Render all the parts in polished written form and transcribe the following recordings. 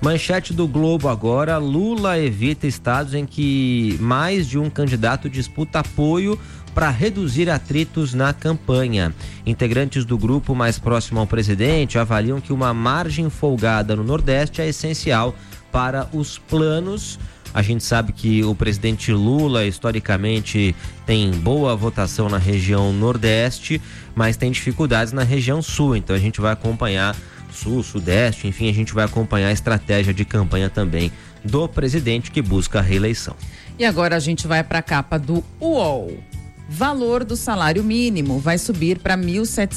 Manchete do Globo agora: Lula evita estados em que mais de um candidato disputa apoio para reduzir atritos na campanha. Integrantes do grupo mais próximo ao presidente avaliam que uma margem folgada no Nordeste é essencial para os planos. A gente sabe que o presidente Lula, historicamente, tem boa votação na região Nordeste, mas tem dificuldades na região Sul. Então a gente vai acompanhar Sul, Sudeste, enfim, a gente vai acompanhar a estratégia de campanha também do presidente que busca a reeleição. E agora a gente vai para a capa do UOL. Valor do salário mínimo vai subir para R$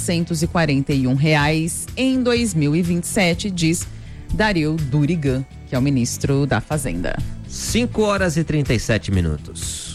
1.741 em 2027, diz Dario Durigan, que é o ministro da Fazenda. 5h37.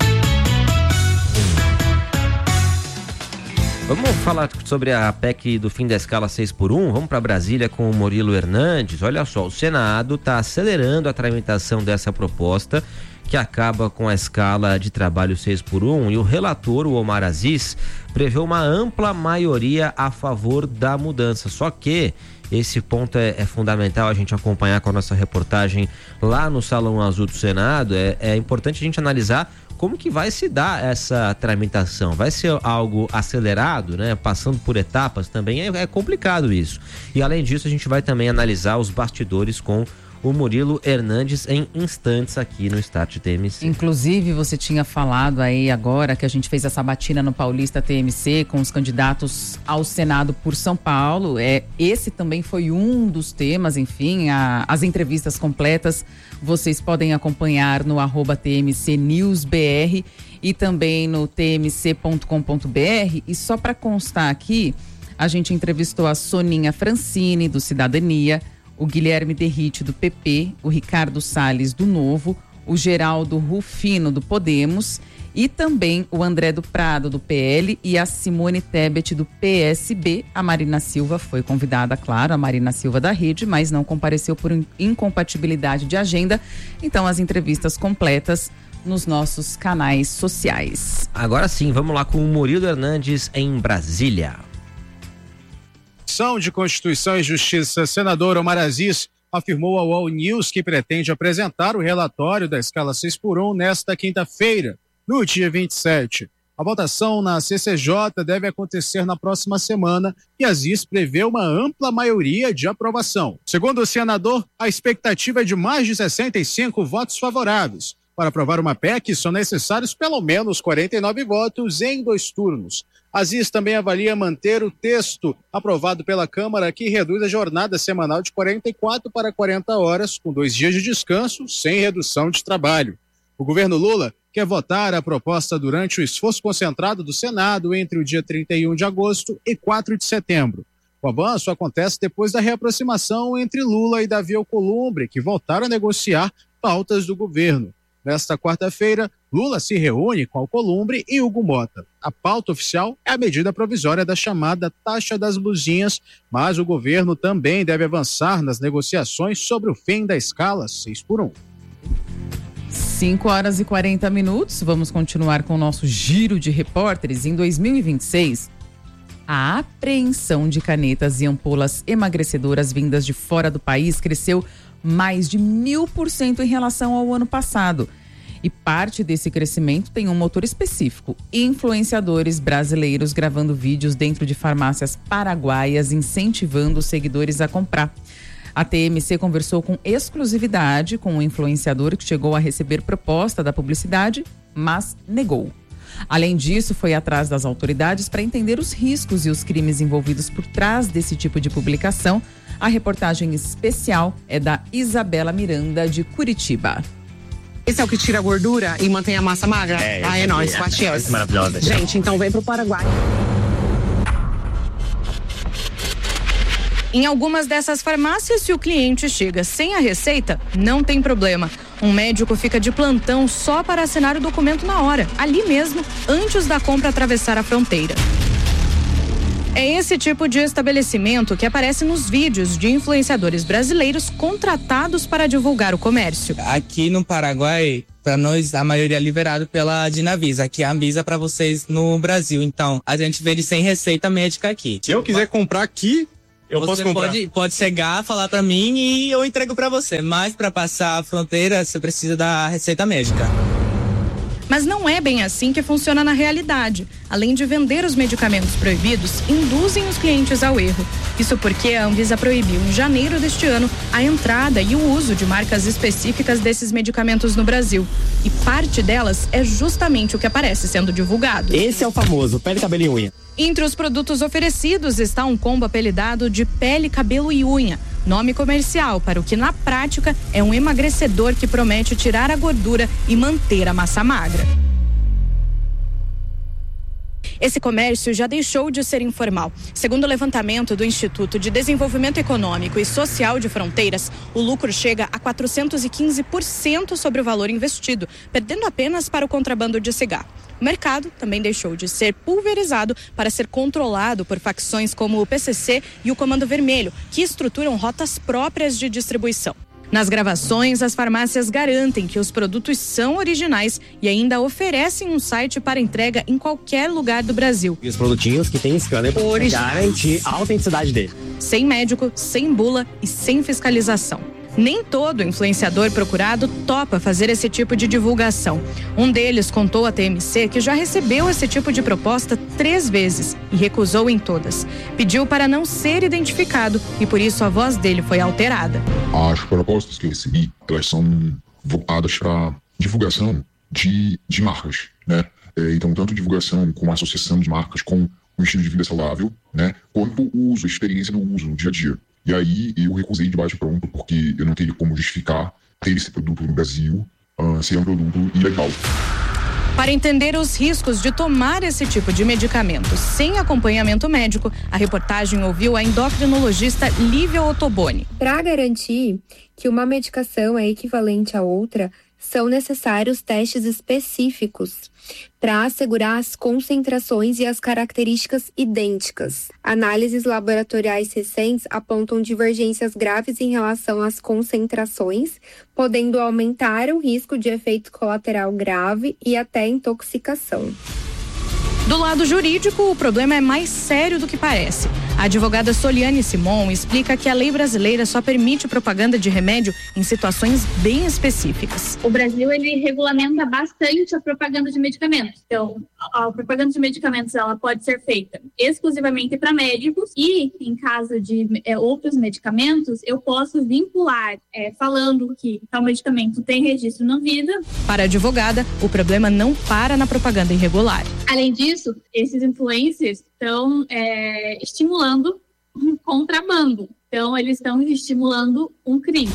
Vamos falar sobre a PEC do fim da escala 6x1. Vamos para Brasília com o Murilo Hernandes. Olha só, o Senado está acelerando a tramitação dessa proposta, que acaba com a escala de trabalho 6x1, e o relator, o Omar Aziz, prevê uma ampla maioria a favor da mudança. Só que esse ponto é fundamental a gente acompanhar com a nossa reportagem lá no Salão Azul do Senado. É importante a gente analisar como que vai se dar essa tramitação. Vai ser algo acelerado, né? Passando por etapas também é complicado isso. E além disso, a gente vai também analisar os bastidores com o Murilo Hernandes em instantes aqui no Start TMC. Inclusive, você tinha falado aí agora que a gente fez a sabatina no Paulista TMC com os candidatos ao Senado por São Paulo. Esse também foi um dos temas, enfim, as entrevistas completas vocês podem acompanhar no @TMCNewsBR e também no tmc.com.br. E só para constar aqui, a gente entrevistou a Soninha Francini, do Cidadania, o Guilherme Derrite, do PP, o Ricardo Salles, do Novo, o Geraldo Rufino, do Podemos, e também o André do Prado, do PL, e a Simone Tebet, do PSB. A Marina Silva foi convidada, claro, a Marina Silva da Rede, mas não compareceu por incompatibilidade de agenda. Então, as entrevistas completas nos nossos canais sociais. Agora sim, vamos lá com o Murilo Hernandes em Brasília. De Constituição e Justiça, senador Omar Aziz, afirmou ao All News que pretende apresentar o relatório da escala 6x1 nesta quinta-feira, no dia 27. A votação na CCJ deve acontecer na próxima semana e Aziz prevê uma ampla maioria de aprovação. Segundo o senador, a expectativa é de mais de 65 votos favoráveis. Para aprovar uma PEC, são necessários pelo menos 49 votos em 2 turnos. Aziz também avalia manter o texto aprovado pela Câmara, que reduz a jornada semanal de 44 para 40 horas, com 2 dias de descanso, sem redução de trabalho. O governo Lula quer votar a proposta durante o esforço concentrado do Senado entre o dia 31 de agosto e 4 de setembro. O avanço acontece depois da reaproximação entre Lula e Davi Alcolumbre, que voltaram a negociar pautas do governo. Nesta quarta-feira, Lula se reúne com Alcolumbre e Hugo Mota. A pauta oficial é a medida provisória da chamada taxa das blusinhas, mas o governo também deve avançar nas negociações sobre o fim da escala 6x1. 5h40. Vamos continuar com o nosso giro de repórteres. Em 2026, a apreensão de canetas e ampolas emagrecedoras vindas de fora do país cresceu mais de 1000% em relação ao ano passado. E parte desse crescimento tem um motor específico: influenciadores brasileiros gravando vídeos dentro de farmácias paraguaias, incentivando os seguidores a comprar. A TMC conversou com exclusividade com um influenciador que chegou a receber proposta da publicidade, mas negou. Além disso, foi atrás das autoridades para entender os riscos e os crimes envolvidos por trás desse tipo de publicação. A reportagem especial é da Isabela Miranda, de Curitiba. Esse é o que tira a gordura e mantém a massa magra? É nóis, Matias. Maravilhosa. Gente, então vem pro Paraguai. Em algumas dessas farmácias, se o cliente chega sem a receita, não tem problema. Um médico fica de plantão só para assinar o documento na hora, ali mesmo, antes da compra atravessar a fronteira. É esse tipo de estabelecimento que aparece nos vídeos de influenciadores brasileiros contratados para divulgar o comércio. Aqui no Paraguai, para nós, a maioria é liberado pela Dinavisa. Aqui é a Anvisa para vocês no Brasil. Então, a gente vende sem receita médica aqui. Se eu quiser comprar aqui, Você pode chegar, falar pra mim e eu entrego pra você. Mas pra passar a fronteira, você precisa da receita médica. Mas não é bem assim que funciona na realidade. Além de vender os medicamentos proibidos, induzem os clientes ao erro. Isso porque a Anvisa proibiu em janeiro deste ano a entrada e o uso de marcas específicas desses medicamentos no Brasil. E parte delas é justamente o que aparece sendo divulgado. Esse é o famoso pele, cabelo e unha. Entre os produtos oferecidos está um combo apelidado de pele, cabelo e unha. Nome comercial para o que na prática é um emagrecedor que promete tirar a gordura e manter a massa magra. Esse comércio já deixou de ser informal. Segundo o levantamento do Instituto de Desenvolvimento Econômico e Social de Fronteiras, o lucro chega a 415% sobre o valor investido, perdendo apenas para o contrabando de cigarro. O mercado também deixou de ser pulverizado para ser controlado por facções como o PCC e o Comando Vermelho, que estruturam rotas próprias de distribuição. Nas gravações, as farmácias garantem que os produtos são originais e ainda oferecem um site para entrega em qualquer lugar do Brasil. E os produtinhos que tem scanner para garantir a autenticidade dele. Sem médico, sem bula e sem fiscalização. Nem todo influenciador procurado topa fazer esse tipo de divulgação. Um deles contou à TMC que já recebeu esse tipo de proposta 3 vezes e recusou em todas. Pediu para não ser identificado e por isso a voz dele foi alterada. As propostas que eu recebi, elas são voltadas para divulgação de marcas, né? Então, tanto divulgação com a associação de marcas com um estilo de vida saudável, né? Quanto o uso, a experiência do uso no dia a dia. E aí eu recusei de bate pronto porque eu não teria como justificar ter esse produto no Brasil ser um produto ilegal. Para entender os riscos de tomar esse tipo de medicamento sem acompanhamento médico, a reportagem ouviu a endocrinologista Lívia Ottoboni. Para garantir que uma medicação é equivalente a outra, são necessários testes específicos para assegurar as concentrações e as características idênticas. Análises laboratoriais recentes apontam divergências graves em relação às concentrações, podendo aumentar o risco de efeito colateral grave e até intoxicação. Do lado jurídico, o problema é mais sério do que parece. A advogada Soliane Simon explica que a lei brasileira só permite propaganda de remédio em situações bem específicas. O Brasil, ele regulamenta bastante a propaganda de medicamentos. Então, a propaganda de medicamentos, ela pode ser feita exclusivamente para médicos e, em caso de outros medicamentos, eu posso vincular falando que tal medicamento tem registro na Anvisa. Para a advogada, o problema não para na propaganda irregular. Além disso, esses influencers estão estimulando um contrabando. Então, eles estão estimulando um crime.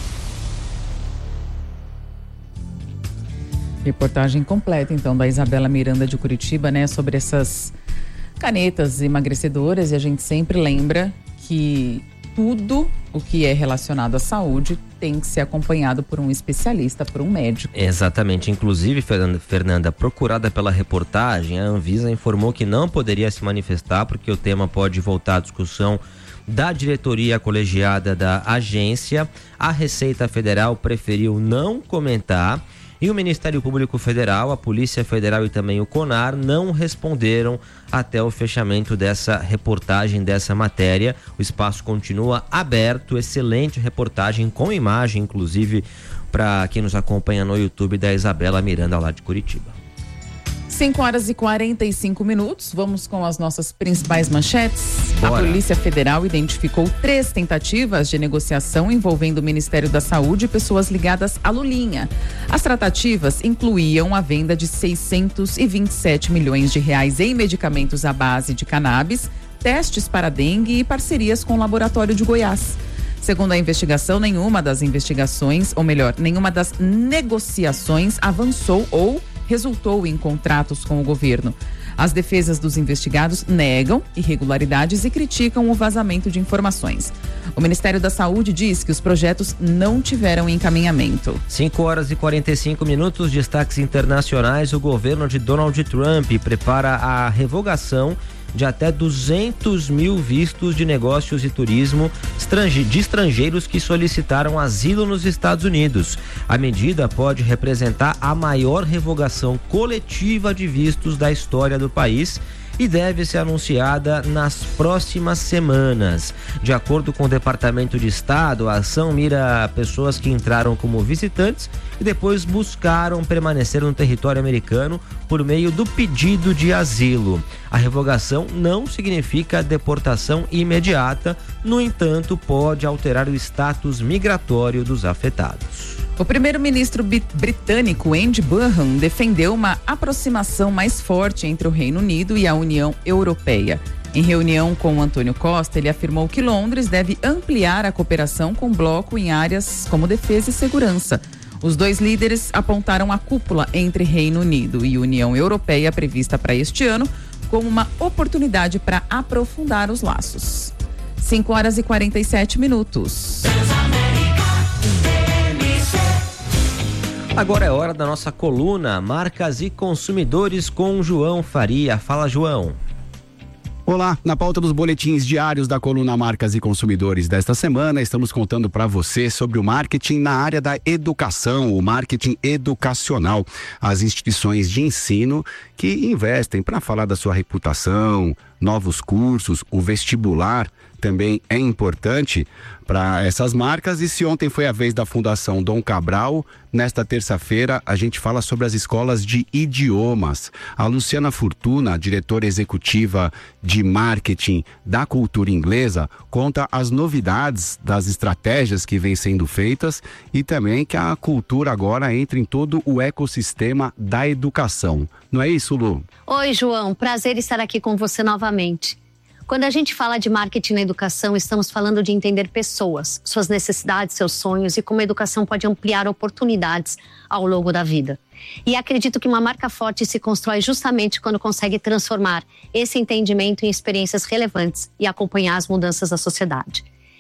Reportagem completa, então, da Isabela Miranda de Curitiba, né? Sobre essas canetas emagrecedoras. E a gente sempre lembra que tudo o que é relacionado à saúde tem que ser acompanhado por um especialista, por um médico. Exatamente. Inclusive, Fernanda, procurada pela reportagem, a Anvisa informou que não poderia se manifestar porque o tema pode voltar à discussão da diretoria colegiada da agência. A Receita Federal preferiu não comentar. E o Ministério Público Federal, a Polícia Federal e também o CONAR não responderam até o fechamento dessa reportagem, dessa matéria. O espaço continua aberto, excelente reportagem com imagem, inclusive, para quem nos acompanha no YouTube, da Isabela Miranda, lá de Curitiba. 5h45, vamos com as nossas principais manchetes. Bora. A Polícia Federal identificou 3 tentativas de negociação envolvendo o Ministério da Saúde e pessoas ligadas à Lulinha. As tratativas incluíam a venda de 627 milhões de reais em medicamentos à base de cannabis, testes para dengue e parcerias com o Laboratório de Goiás. Segundo a investigação, nenhuma das negociações avançou ou resultou em contratos com o governo. As defesas dos investigados negam irregularidades e criticam o vazamento de informações. O Ministério da Saúde diz que os projetos não tiveram encaminhamento. 5h45, destaques internacionais. O governo de Donald Trump prepara a revogação de até 200 mil vistos de negócios e turismo de estrangeiros que solicitaram asilo nos Estados Unidos. A medida pode representar a maior revogação coletiva de vistos da história do país e deve ser anunciada nas próximas semanas. De acordo com o Departamento de Estado, a ação mira pessoas que entraram como visitantes e depois buscaram permanecer no território americano por meio do pedido de asilo. A revogação não significa deportação imediata, no entanto, pode alterar o status migratório dos afetados. O primeiro-ministro britânico Andy Burnham defendeu uma aproximação mais forte entre o Reino Unido e a União Europeia. Em reunião com Antônio Costa, ele afirmou que Londres deve ampliar a cooperação com o bloco em áreas como defesa e segurança. Os dois líderes apontaram a cúpula entre Reino Unido e União Europeia prevista para este ano como uma oportunidade para aprofundar os laços. 5h47. Agora é hora da nossa coluna Marcas e Consumidores com João Faria. Fala, João. Olá, na pauta dos boletins diários da coluna Marcas e Consumidores desta semana, estamos contando para você sobre o marketing na área da educação, o marketing educacional. As instituições de ensino que investem para falar da sua reputação, novos cursos, o vestibular também é importante para essas marcas. E se ontem foi a vez da Fundação Dom Cabral, nesta terça-feira a gente fala sobre as escolas de idiomas. A Luciana Fortuna, diretora executiva de marketing da cultura inglesa, conta as novidades das estratégias que vêm sendo feitas e também que a cultura agora entra em todo o ecossistema da educação. Não é isso, Lu? Oi, João. Prazer estar aqui com você novamente. Quando a gente fala de marketing na educação, estamos falando de entender pessoas, suas necessidades, seus sonhos e como a educação pode ampliar oportunidades ao longo da vida. E acredito que uma marca forte se constrói justamente quando consegue transformar esse entendimento em experiências relevantes e acompanhar as mudanças da sociedade.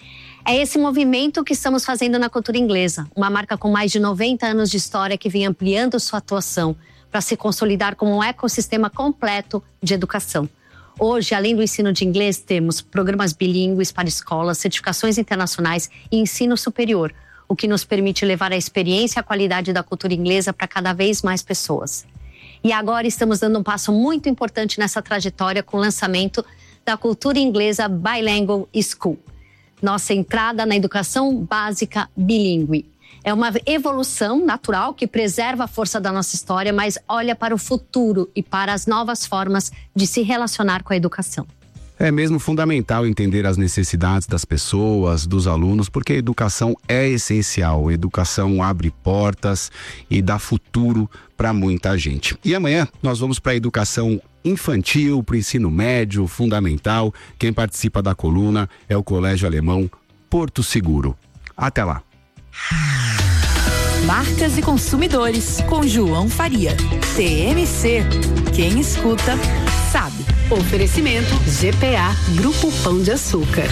É esse movimento que estamos fazendo na cultura inglesa, uma marca com mais de 90 anos de história que vem ampliando sua atuação para se consolidar como um ecossistema completo de educação. Hoje, além do ensino de inglês, temos programas bilíngues para escolas, certificações internacionais e ensino superior, o que nos permite levar a experiência e a qualidade da cultura inglesa para cada vez mais pessoas. E agora estamos dando um passo muito importante nessa trajetória com o lançamento da Cultura Inglesa Bilingual School, nossa entrada na educação básica bilíngue. É uma evolução natural que preserva a força da nossa história, mas olha para o futuro e para as novas formas de se relacionar com a educação. É mesmo fundamental entender as necessidades das pessoas, dos alunos, porque a educação é essencial. A educação abre portas e dá futuro para muita gente. E amanhã nós vamos para a educação infantil, para o ensino médio, fundamental. Quem participa da coluna é o Colégio Alemão Porto Seguro. Até lá. Marcas e Consumidores, com João Faria. TMC. Quem escuta, sabe. Oferecimento GPA, Grupo Pão de Açúcar.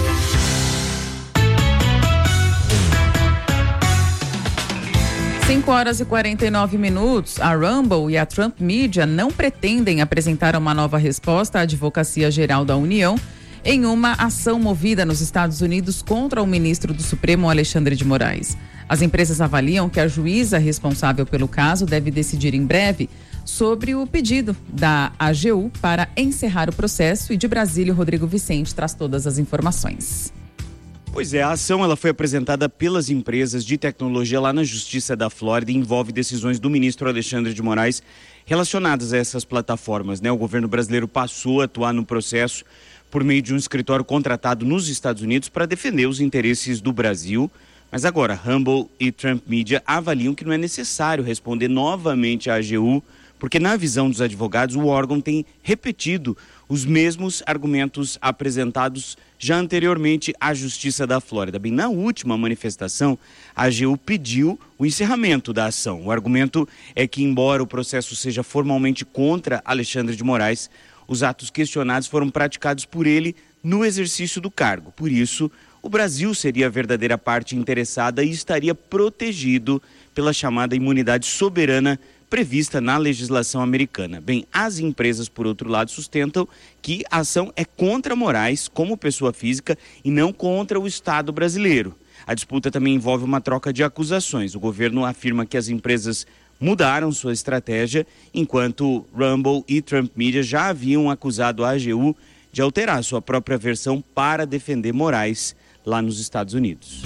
Cinco horas e 49 minutos. A Rumble e a Trump Media não pretendem apresentar uma nova resposta à Advocacia Geral da União em uma ação movida nos Estados Unidos contra o ministro do Supremo, Alexandre de Moraes. As empresas avaliam que a juíza responsável pelo caso deve decidir em breve sobre o pedido da AGU para encerrar o processo. E de Brasília, o Rodrigo Vicente traz todas as informações. Pois é, a ação ela foi apresentada pelas empresas de tecnologia lá na Justiça da Flórida e envolve decisões do ministro Alexandre de Moraes relacionadas a essas plataformas, né? O governo brasileiro passou a atuar no processo por meio de um escritório contratado nos Estados Unidos para defender os interesses do Brasil. Mas agora, Rumble e Trump Media avaliam que não é necessário responder novamente à AGU, porque na visão dos advogados o órgão tem repetido os mesmos argumentos apresentados já anteriormente à Justiça da Flórida. Bem, na última manifestação, a AGU pediu o encerramento da ação. O argumento é que, embora o processo seja formalmente contra Alexandre de Moraes, os atos questionados foram praticados por ele no exercício do cargo. Por isso, o Brasil seria a verdadeira parte interessada e estaria protegido pela chamada imunidade soberana prevista na legislação americana. Bem, as empresas, por outro lado, sustentam que a ação é contra Moraes como pessoa física e não contra o Estado brasileiro. A disputa também envolve uma troca de acusações. O governo afirma que as empresas mudaram sua estratégia, enquanto Rumble e Trump Media já haviam acusado a AGU de alterar sua própria versão para defender Moraes lá nos Estados Unidos.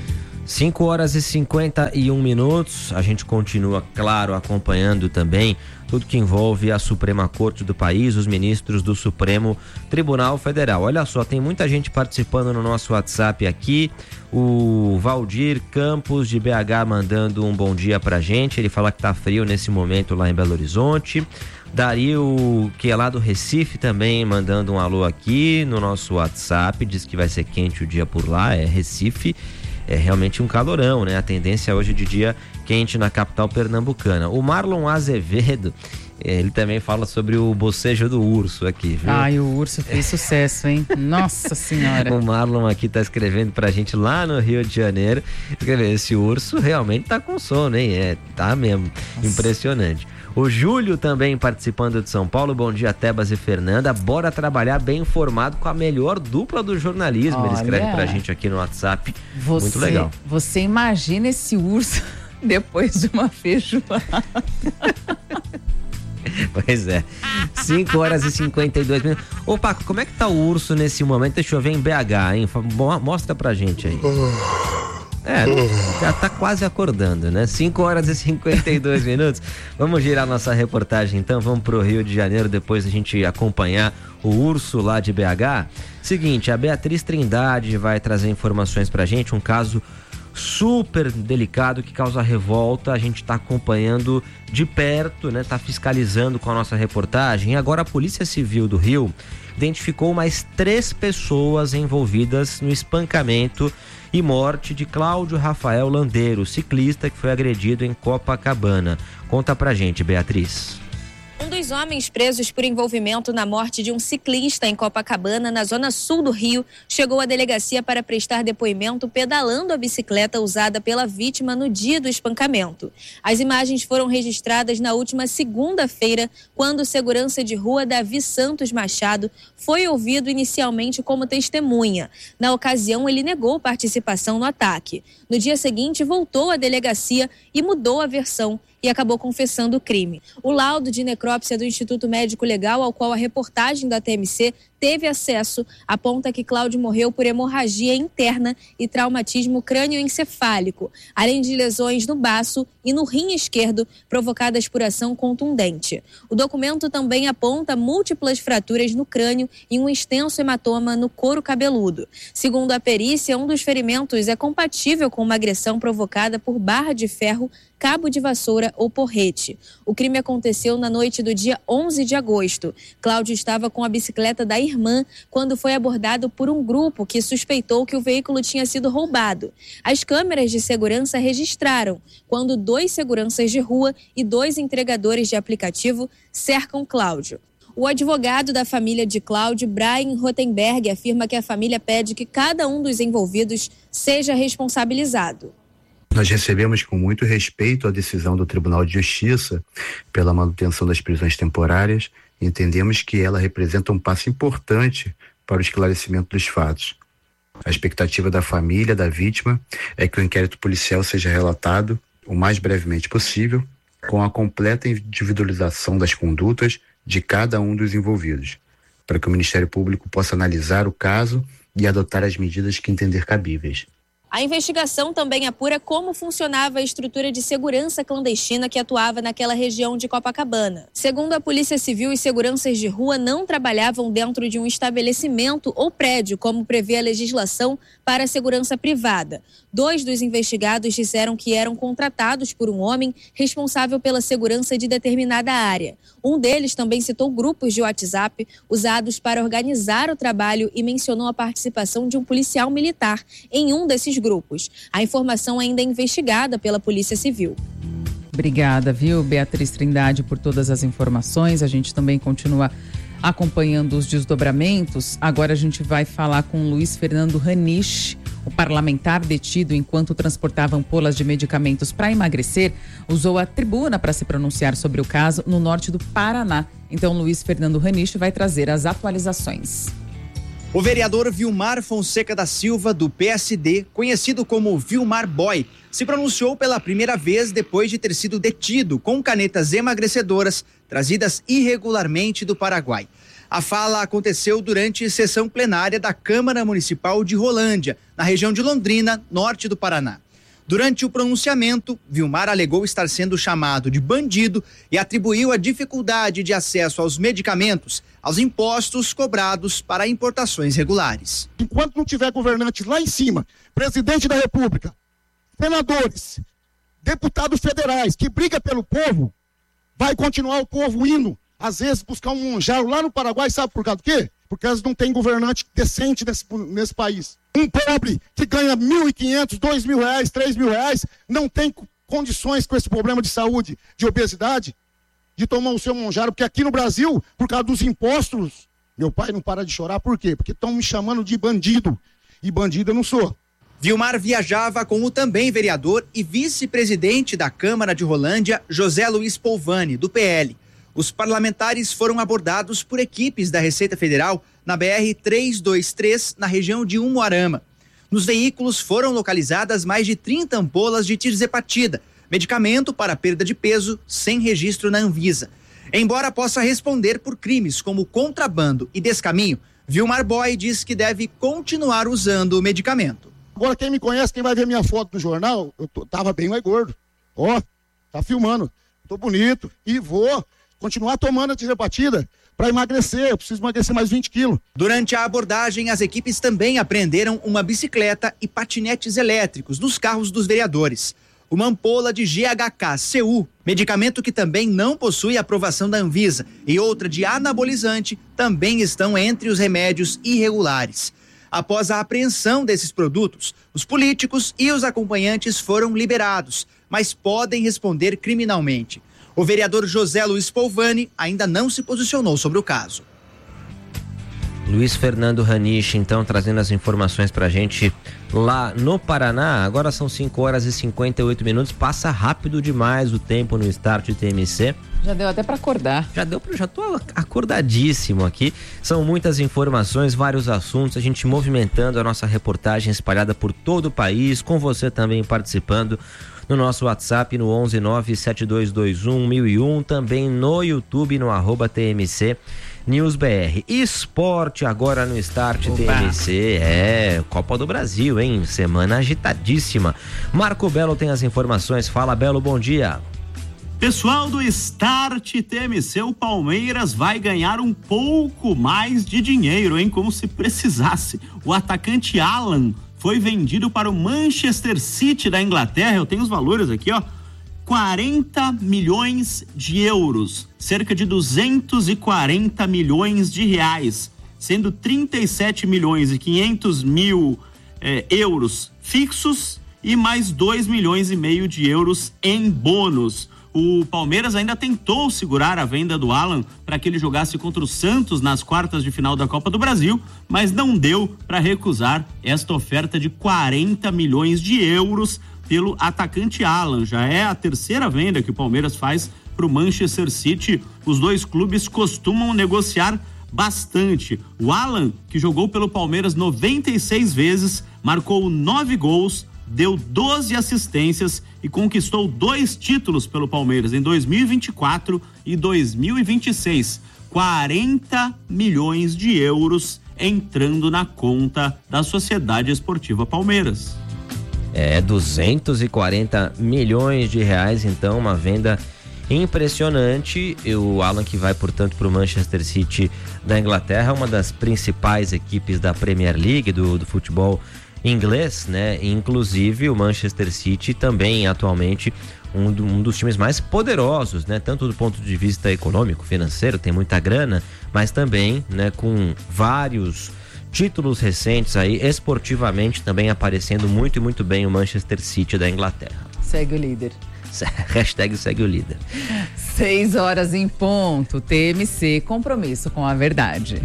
5h51. A gente continua, claro, acompanhando também tudo que envolve a Suprema Corte do país, os ministros do Supremo Tribunal Federal. Olha só, tem muita gente participando no nosso WhatsApp aqui. O Valdir Campos de BH mandando um bom dia pra gente. Ele fala que tá frio nesse momento lá em Belo Horizonte. Dario, que é lá do Recife, também mandando um alô aqui no nosso WhatsApp. Diz que vai ser quente o dia por lá, é Recife. É realmente um calorão, né? A tendência hoje de dia quente na capital pernambucana. O Marlon Azevedo, ele também fala sobre o bocejo do urso aqui, viu? Ai, o urso fez sucesso, hein? Nossa Senhora. O Marlon aqui tá escrevendo pra gente lá no Rio de Janeiro. Escrevendo, esse urso realmente tá com sono, hein? Tá mesmo. Nossa. Impressionante. O Júlio também participando de São Paulo. Bom dia, Tebas e Fernanda. Bora trabalhar bem informado com a melhor dupla do jornalismo. Olha, ele escreve pra gente aqui no WhatsApp. Muito legal. Você imagina esse urso depois de uma feijoada. Pois é. 5h52. Ô Paco, como é que tá o urso nesse momento? Deixa eu ver em BH, hein? Mostra pra gente aí. Já tá quase acordando, né? 5h52. Vamos girar nossa reportagem então, vamos pro Rio de Janeiro, depois a gente acompanhar o urso lá de BH. Seguinte, a Beatriz Trindade vai trazer informações pra gente, um caso super delicado que causa revolta. A gente tá acompanhando de perto, né? Tá fiscalizando com a nossa reportagem. E agora a Polícia Civil do Rio identificou mais 3 pessoas envolvidas no espancamento e morte de Cláudio Rafael Landeiro, ciclista que foi agredido em Copacabana. Conta pra gente, Beatriz. Um dos homens presos por envolvimento na morte de um ciclista em Copacabana, na zona sul do Rio, chegou à delegacia para prestar depoimento pedalando a bicicleta usada pela vítima no dia do espancamento. As imagens foram registradas na última segunda-feira, quando o segurança de rua Davi Santos Machado foi ouvido inicialmente como testemunha. Na ocasião, ele negou participação no ataque. No dia seguinte, voltou à delegacia e mudou a versão e acabou confessando o crime. O laudo de necrópsia do Instituto Médico Legal, ao qual a reportagem da TMC teve acesso, aponta que Cláudio morreu por hemorragia interna e traumatismo crânioencefálico, além de lesões no baço e no rim esquerdo provocadas por ação contundente. O documento também aponta múltiplas fraturas no crânio e um extenso hematoma no couro cabeludo. Segundo a perícia, um dos ferimentos é compatível com uma agressão provocada por barra de ferro, cabo de vassoura ou porrete. O crime aconteceu na noite do dia 11 de agosto. Cláudio estava com a bicicleta da irmã quando foi abordado por um grupo que suspeitou que o veículo tinha sido roubado. As câmeras de segurança registraram quando 2 seguranças de rua e 2 entregadores de aplicativo cercam Cláudio. O advogado da família de Cláudio, Brian Rotenberg, afirma que a família pede que cada um dos envolvidos seja responsabilizado. Nós recebemos com muito respeito a decisão do Tribunal de Justiça pela manutenção das prisões temporárias e entendemos que ela representa um passo importante para o esclarecimento dos fatos. A expectativa da família da vítima é que o inquérito policial seja relatado o mais brevemente possível, com a completa individualização das condutas de cada um dos envolvidos, para que o Ministério Público possa analisar o caso e adotar as medidas que entender cabíveis. A investigação também apura como funcionava a estrutura de segurança clandestina que atuava naquela região de Copacabana. Segundo a Polícia Civil, os seguranças de rua não trabalhavam dentro de um estabelecimento ou prédio, como prevê a legislação para a segurança privada. 2 dos investigados disseram que eram contratados por um homem responsável pela segurança de determinada área. Um deles também citou grupos de WhatsApp usados para organizar o trabalho e mencionou a participação de um policial militar em um desses grupos. A informação ainda é investigada pela Polícia Civil. Obrigada, viu, Beatriz Trindade, por todas as informações. A gente também continua acompanhando os desdobramentos. Agora a gente vai falar com Luiz Fernando Raniche, o parlamentar detido enquanto transportava ampolas de medicamentos para emagrecer, usou a tribuna para se pronunciar sobre o caso no norte do Paraná. Então, Luiz Fernando Raniche vai trazer as atualizações. O vereador Vilmar Fonseca da Silva, do PSD, conhecido como Vilmar Boy, se pronunciou pela primeira vez depois de ter sido detido com canetas emagrecedoras trazidas irregularmente do Paraguai. A fala aconteceu durante sessão plenária da Câmara Municipal de Rolândia, na região de Londrina, norte do Paraná. Durante o pronunciamento, Vilmar alegou estar sendo chamado de bandido e atribuiu a dificuldade de acesso aos medicamentos aos impostos cobrados para importações regulares. Enquanto não tiver governantes lá em cima, presidente da República, senadores, deputados federais que brigam pelo povo, vai continuar o povo indo, às vezes, buscar um monjaro lá no Paraguai, sabe por causa do quê? Porque eles não têm governante decente nesse país. Um pobre que ganha R$1.500, R$2.000, R$3.000, não tem condições com esse problema de saúde, de obesidade, de tomar o seu monjaro, porque aqui no Brasil, por causa dos impostos, meu pai não para de chorar, por quê? Porque estão me chamando de bandido, e bandido eu não sou. Vilmar viajava com o também vereador e vice-presidente da Câmara de Rolândia, José Luiz Polvani, do PL. Os parlamentares foram abordados por equipes da Receita Federal na BR-323, na região de Umuarama. Nos veículos foram localizadas mais de 30 ampolas de tirzepatida, medicamento para perda de peso sem registro na Anvisa. Embora possa responder por crimes como contrabando e descaminho, Vilmar Boy diz que deve continuar usando o medicamento. Agora quem me conhece, quem vai ver minha foto no jornal, eu tava bem mais gordo. Ó, tá filmando, tô bonito e vou continuar tomando a tirzepatida para emagrecer, eu preciso emagrecer mais 20 quilos. Durante a abordagem, as equipes também apreenderam uma bicicleta e patinetes elétricos nos carros dos vereadores. Uma ampola de GHK-CU, medicamento que também não possui aprovação da Anvisa, e outra de anabolizante também estão entre os remédios irregulares. Após a apreensão desses produtos, os políticos e os acompanhantes foram liberados, mas podem responder criminalmente. O vereador José Luiz Polvani ainda não se posicionou sobre o caso. Luiz Fernando Ranisch, então, trazendo as informações pra gente lá no Paraná. Agora são 5h58, passa rápido demais o tempo no Start TMC. Já deu até para acordar. Já tô acordadíssimo aqui. São muitas informações, vários assuntos, a gente movimentando a nossa reportagem espalhada por todo o país, com você também participando no nosso WhatsApp no 11972211001, também no YouTube no @TMC NewsBR. Esporte agora no Start TMC, Copa do Brasil, hein? Semana agitadíssima. Marco Belo tem as informações. Fala, Belo, bom dia. Pessoal do Start TMC, o Palmeiras vai ganhar um pouco mais de dinheiro, hein? Como se precisasse. O atacante Alan foi vendido para o Manchester City da Inglaterra. Eu tenho os valores aqui, ó. 40 milhões de euros, cerca de 240 milhões de reais, sendo 37 milhões e 500 mil euros fixos e mais 2 milhões e meio de euros em bônus. O Palmeiras ainda tentou segurar a venda do Alan para que ele jogasse contra o Santos nas quartas de final da Copa do Brasil, mas não deu para recusar esta oferta de 40 milhões de euros pelo atacante Alan. Já é a terceira venda que o Palmeiras faz para o Manchester City. Os dois clubes costumam negociar bastante. O Alan, que jogou pelo Palmeiras 96 vezes, marcou 9 gols, deu 12 assistências e conquistou 2 títulos pelo Palmeiras em 2024 e 2026. 40 milhões de euros entrando na conta da Sociedade Esportiva Palmeiras. 240 milhões de reais, então, uma venda impressionante. E o Alan, que vai, portanto, para o Manchester City da Inglaterra, uma das principais equipes da Premier League, do futebol inglês, né? Inclusive o Manchester City também atualmente um dos times mais poderosos, né? Tanto do ponto de vista econômico, financeiro, tem muita grana, mas também, né, com vários títulos recentes aí, esportivamente também aparecendo muito e muito bem o Manchester City da Inglaterra. Segue o líder. Hashtag segue o líder. 6h em ponto. TMC, compromisso com a verdade.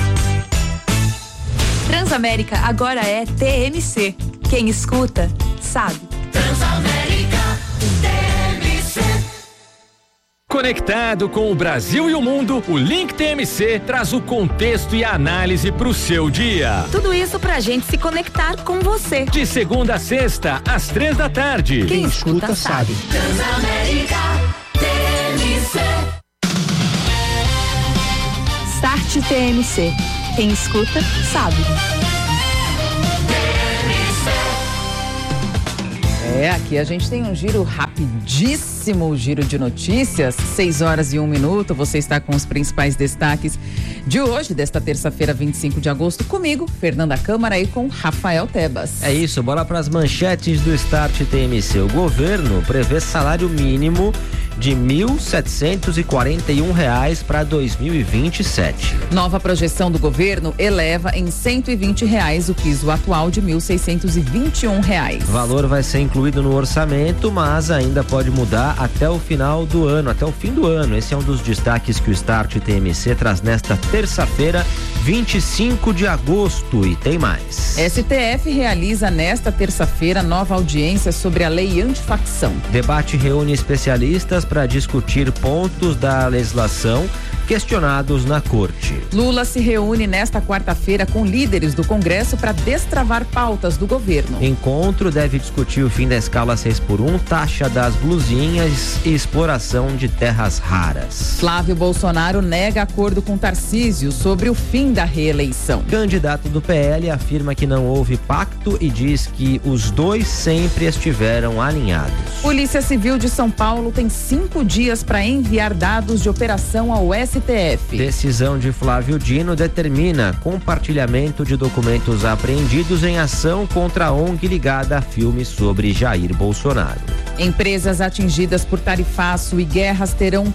Transamérica agora é TMC. Quem escuta, sabe. Transamérica, TMC. Conectado com o Brasil e o mundo, o Link TMC traz o contexto e a análise para o seu dia. Tudo isso pra gente se conectar com você. De segunda a sexta, às 15h. Quem escuta sabe. Transamérica TMC. Start TMC. Quem escuta sabe. Aqui a gente tem um giro rapidíssimo, giro de notícias, 6h01. Você está com os principais destaques de hoje, desta terça-feira, 25 de agosto, comigo, Fernanda Câmara, e com Rafael Tebas. É isso, bora para as manchetes do Start TMC. O governo prevê salário mínimo de R$ 1.741 para 2027. Nova projeção do governo eleva em R$ 120 o piso atual de R$ 1.621. O valor vai ser incluído no orçamento, mas ainda pode mudar até o final do ano, até o fim do ano. Esse é um dos destaques que o Start TMC traz nesta terça-feira, 25 de agosto, e tem mais. STF realiza nesta terça-feira nova audiência sobre a lei antifacção. Debate reúne especialistas para discutir pontos da legislação questionados na corte. Lula se reúne nesta quarta-feira com líderes do Congresso para destravar pautas do governo. Encontro deve discutir o fim da escala 6x1, taxa das blusinhas e exploração de terras raras. Flávio Bolsonaro nega acordo com Tarcísio sobre o fim da reeleição. Candidato do PL afirma que não houve pacto e diz que os dois sempre estiveram alinhados. Polícia Civil de São Paulo tem 5 dias para enviar dados de operação ao STF. Decisão de Flávio Dino determina compartilhamento de documentos apreendidos em ação contra a ONG ligada a filmes sobre Jair Bolsonaro. Empresas atingidas por tarifaço e guerras terão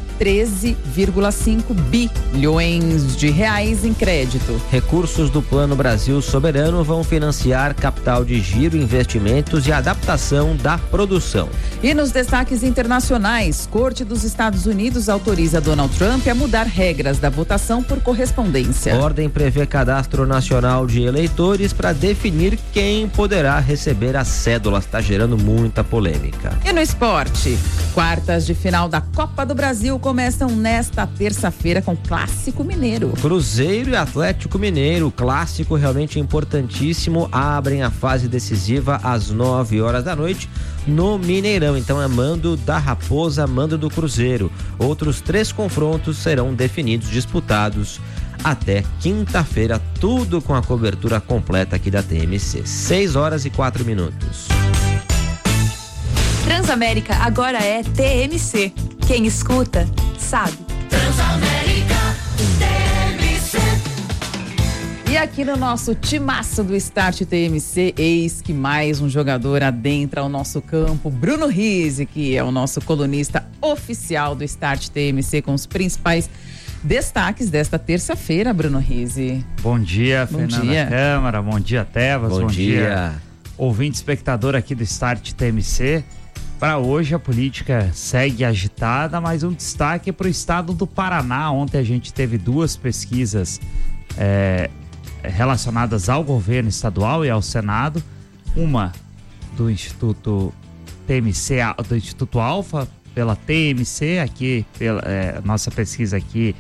13,5 bilhões de reais em crédito. Recursos do Plano Brasil Soberano vão financiar capital de giro, investimentos e adaptação da produção. E nos destaques internacionais, Corte dos Estados Unidos autoriza Donald Trump a mudar regras da votação por correspondência. Ordem prevê cadastro nacional de eleitores para definir quem poderá receber as cédulas. Está gerando muita polêmica. E no esporte, quartas de final da Copa do Brasil começam nesta terça-feira com Clássico Mineiro. Cruzeiro e Atlético Mineiro, clássico realmente importantíssimo, abrem a fase decisiva às 9h no Mineirão. Então é mando da Raposa, mando do Cruzeiro. Outros 3 confrontos serão definidos, disputados até quinta-feira, tudo com a cobertura completa aqui da TMC. 6h04. Transamérica agora é TMC. Quem escuta, sabe. Transamérica TMC. E aqui no nosso timaço do Start TMC, eis que mais um jogador adentra o nosso campo, Bruno Rizzi, que é o nosso colunista oficial do Start TMC, com os principais destaques desta terça-feira, Bruno Rizzi. Bom dia, Fernanda Câmara, bom dia, Tebas, bom dia, ouvinte espectador aqui do Start TMC. Para hoje a política segue agitada, mas um destaque para o estado do Paraná. Ontem a gente teve 2 pesquisas relacionadas ao governo estadual e ao Senado. Uma do Instituto TMC, do Instituto Alfa, pela TMC, aqui, pela nossa pesquisa aqui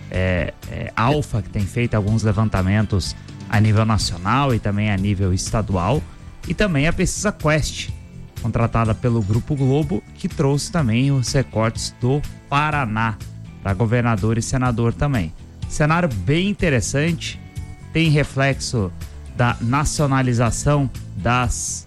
Alfa, que tem feito alguns levantamentos a nível nacional e também a nível estadual. E também a pesquisa Quest, contratada pelo Grupo Globo, que trouxe também os recortes do Paraná, para governador e senador também. Cenário bem interessante, tem reflexo da nacionalização das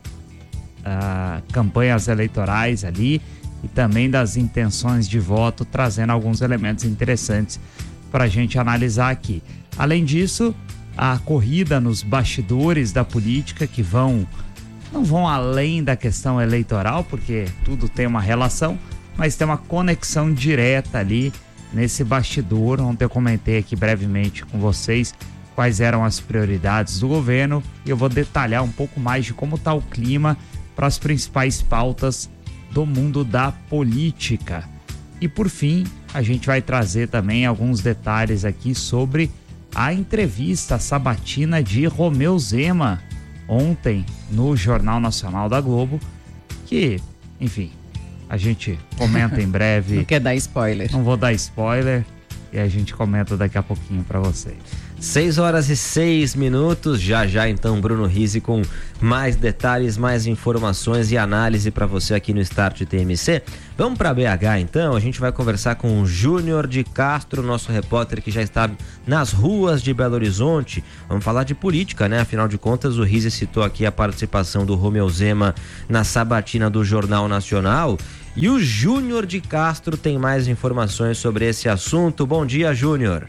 campanhas eleitorais ali e também das intenções de voto, trazendo alguns elementos interessantes para a gente analisar aqui. Além disso, a corrida nos bastidores da política, que não vão além da questão eleitoral, porque tudo tem uma relação, mas tem uma conexão direta ali nesse bastidor. Ontem eu comentei aqui brevemente com vocês quais eram as prioridades do governo e eu vou detalhar um pouco mais de como está o clima para as principais pautas do mundo da política. E por fim, a gente vai trazer também alguns detalhes aqui sobre a entrevista sabatina de Romeu Zema ontem no Jornal Nacional da Globo, que, enfim, A gente comenta em breve. Não quer dar spoiler. Não vou dar spoiler e a gente comenta daqui a pouquinho para vocês. 6h06, já então Bruno Rizzi com mais detalhes, mais informações e análise para você aqui no Start TMC. Vamos para BH então, a gente vai conversar com o Júnior de Castro, nosso repórter que já está nas ruas de Belo Horizonte. Vamos falar de política, né? Afinal de contas, o Rizzi citou aqui a participação do Romeu Zema na sabatina do Jornal Nacional. E o Júnior de Castro tem mais informações sobre esse assunto. Bom dia, Júnior.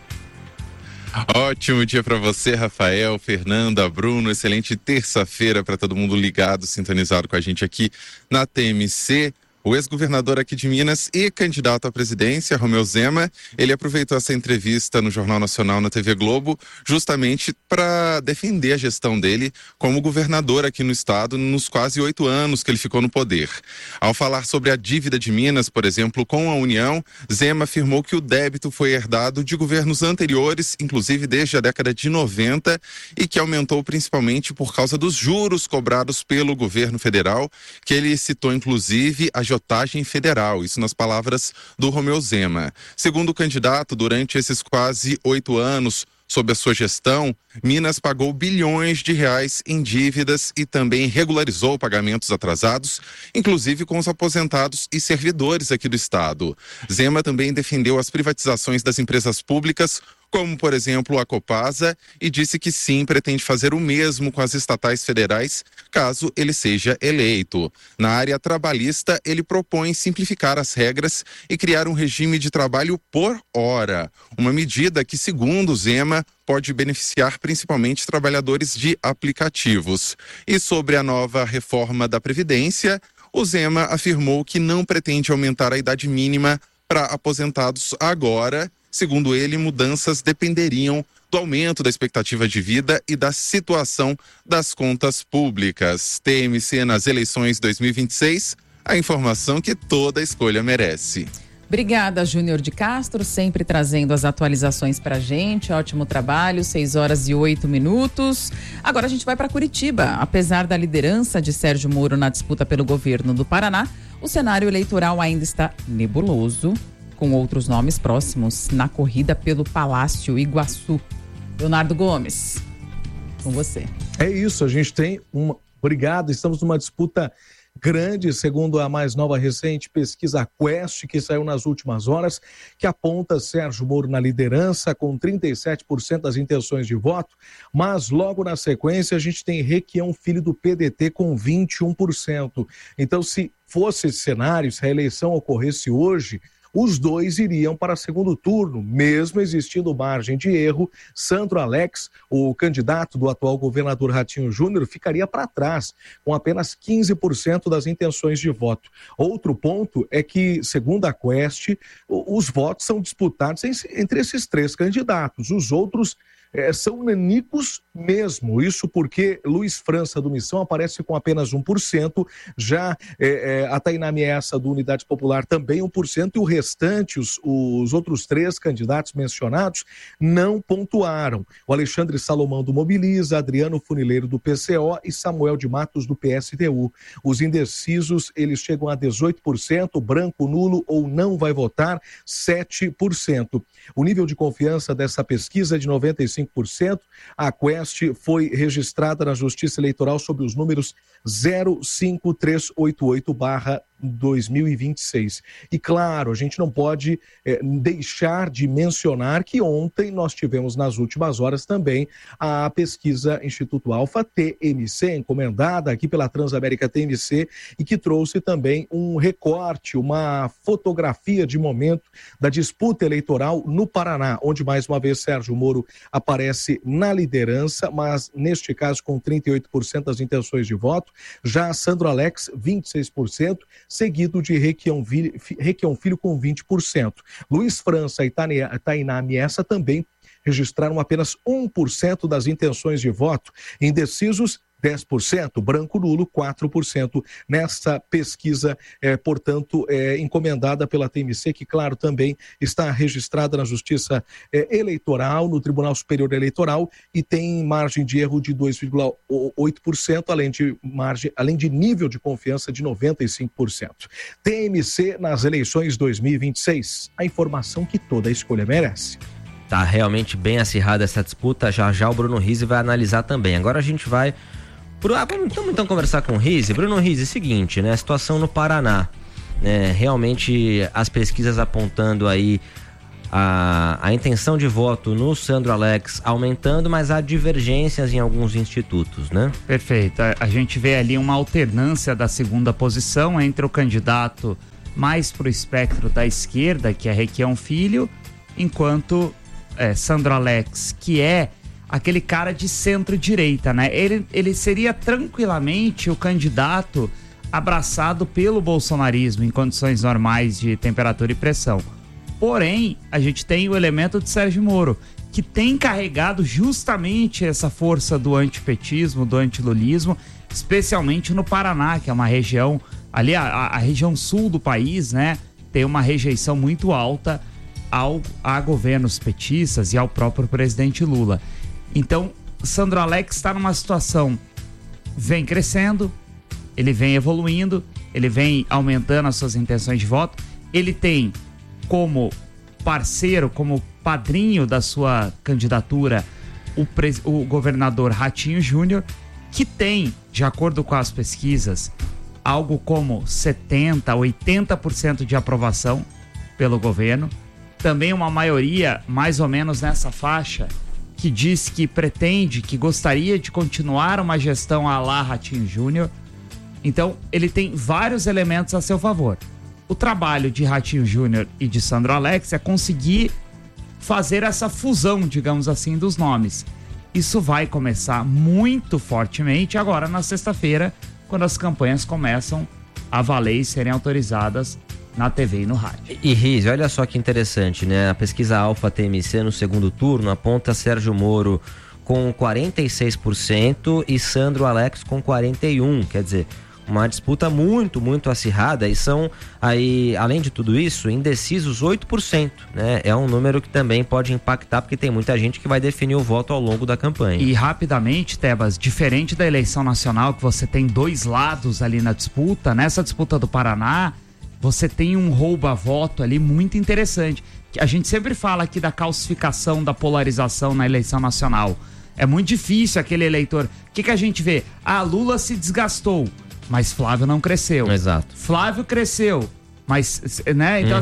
Ótimo dia para você, Rafael, Fernanda, Bruno. Excelente terça-feira para todo mundo ligado, sintonizado com a gente aqui na TMC. O ex-governador aqui de Minas e candidato à presidência, Romeu Zema, ele aproveitou essa entrevista no Jornal Nacional, na TV Globo, justamente para defender a gestão dele como governador aqui no estado nos quase 8 anos que ele ficou no poder. Ao falar sobre a dívida de Minas, por exemplo, com a União, Zema afirmou que o débito foi herdado de governos anteriores, inclusive desde a década de 90, e que aumentou principalmente por causa dos juros cobrados pelo governo federal, que ele citou inclusive a agiotagem federal, isso nas palavras do Romeu Zema. Segundo o candidato, durante esses quase 8 anos, sob a sua gestão, Minas pagou bilhões de reais em dívidas e também regularizou pagamentos atrasados, inclusive com os aposentados e servidores aqui do estado. Zema também defendeu as privatizações das empresas públicas, como, por exemplo, a Copasa, e disse que sim, pretende fazer o mesmo com as estatais federais, caso ele seja eleito. Na área trabalhista, ele propõe simplificar as regras e criar um regime de trabalho por hora, uma medida que, segundo Zema, pode beneficiar principalmente trabalhadores de aplicativos. E sobre a nova reforma da Previdência, o Zema afirmou que não pretende aumentar a idade mínima para aposentados agora. Segundo ele, mudanças dependeriam do aumento da expectativa de vida e da situação das contas públicas. TMC nas eleições 2026, a informação que toda escolha merece. Obrigada, Júnior de Castro, sempre trazendo as atualizações pra gente. Ótimo trabalho, 6h08. Agora a gente vai para Curitiba. Apesar da liderança de Sérgio Moro na disputa pelo governo do Paraná, o cenário eleitoral ainda está nebuloso, com outros nomes próximos na corrida pelo Palácio Iguaçu. Leonardo Gomes, com você. É isso, a gente tem uma... Obrigado, estamos numa disputa grande, segundo a mais nova recente pesquisa Quest, que saiu nas últimas horas, que aponta Sérgio Moro na liderança com 37% das intenções de voto, mas logo na sequência a gente tem Requião Filho do PDT com 21%. Então, se fosse esse cenário, se a eleição ocorresse hoje, os dois iriam para segundo turno, mesmo existindo margem de erro. Sandro Alex, o candidato do atual governador Ratinho Júnior, ficaria para trás, com apenas 15% das intenções de voto. Outro ponto é que, segundo a Quest, os votos são disputados entre esses 3 candidatos. Os outros são nanicos mesmo, isso porque Luiz França do Missão aparece com apenas 1%, já a Tainá Miessa do Unidade Popular também 1%, e o restante, os outros 3 candidatos mencionados, não pontuaram. O Alexandre Salomão do Mobiliza, Adriano Funileiro do PCO e Samuel de Matos do PSTU. Os indecisos, eles chegam a 18%, branco, nulo ou não vai votar, 7%. O nível de confiança dessa pesquisa é de 95%. A Quest foi registrada na Justiça Eleitoral sob os números 05388/2026. E claro, a gente não pode deixar de mencionar que ontem nós tivemos nas últimas horas também a pesquisa Instituto Alfa TMC, encomendada aqui pela Transamérica TMC, e que trouxe também um recorte, uma fotografia de momento da disputa eleitoral no Paraná, onde mais uma vez Sérgio Moro aparece na liderança, mas neste caso com 38% das intenções de voto. Já Sandro Alex, 26%, seguido de Requião Filho com 20%. Luiz França e Tainá Miessa também registraram apenas 1% das intenções de voto. Indecisos, 10%, branco nulo 4% nessa pesquisa, portanto, encomendada pela TMC, que, claro, também está registrada na Justiça Eleitoral, no Tribunal Superior Eleitoral, e tem margem de erro de 2,8%, além de nível de confiança de 95%. TMC nas eleições 2026, a informação que toda escolha merece. Tá realmente bem acirrada essa disputa, já o Bruno Rizzi vai analisar também. Agora a gente vai vamos então conversar com o Rizzi. Bruno Rizzi, seguinte, né? A situação no Paraná, né? Realmente as pesquisas apontando aí a intenção de voto no Sandro Alex aumentando, mas há divergências em alguns institutos, né? Perfeito. A gente vê ali uma alternância da segunda posição entre o candidato mais pro espectro da esquerda, que é Requião Filho, enquanto Sandro Alex, que é aquele cara de centro-direita, né? Ele seria tranquilamente o candidato abraçado pelo bolsonarismo em condições normais de temperatura e pressão. Porém, a gente tem o elemento de Sérgio Moro, que tem carregado justamente essa força do antipetismo, do antilulismo, especialmente no Paraná, que é uma região, ali a região sul do país, né? Tem uma rejeição muito alta a governos petistas e ao próprio presidente Lula. Então, Sandro Alex está numa situação, vem crescendo, ele vem evoluindo, ele vem aumentando as suas intenções de voto, ele tem como parceiro, como padrinho da sua candidatura, o governador Ratinho Júnior, que tem, de acordo com as pesquisas, algo como 70%, 80% de aprovação pelo governo. Também uma maioria, mais ou menos nessa faixa, que diz que pretende, que gostaria de continuar uma gestão à la Ratinho Júnior. Então, ele tem vários elementos a seu favor. O trabalho de Ratinho Júnior e de Sandro Alex é conseguir fazer essa fusão, digamos assim, dos nomes. Isso vai começar muito fortemente agora na sexta-feira, quando as campanhas começam a valer e serem autorizadas na TV e no rádio. E Rizzi, olha só que interessante, né? A pesquisa Alfa TMC no segundo turno aponta Sérgio Moro com 46% e Sandro Alex com 41%, quer dizer, uma disputa muito, muito acirrada, e são aí, além de tudo isso, indecisos 8%, né? É um número que também pode impactar, porque tem muita gente que vai definir o voto ao longo da campanha. E rapidamente, Tebas, diferente da eleição nacional, que você tem dois lados ali na disputa, nessa disputa do Paraná, você tem um rouba-voto ali muito interessante. A gente sempre fala aqui da calcificação, da polarização na eleição nacional. É muito difícil aquele eleitor. O que a gente vê? Lula se desgastou, mas Flávio não cresceu. Exato. Flávio cresceu, mas, né? Então,